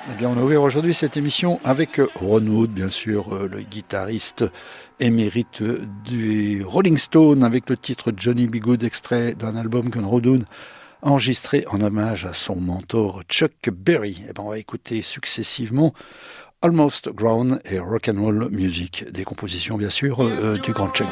Eh bien, on a ouvert aujourd'hui cette émission avec Ron Wood, bien sûr, le guitariste émérite du Rolling Stone, avec le titre Johnny B. Goode, extrait d'un album que Ron Wood a enregistré en hommage à son mentor Chuck Berry. Eh bien, on va écouter successivement Almost Grown et Rock and Roll Music, des compositions bien sûr du grand Chuck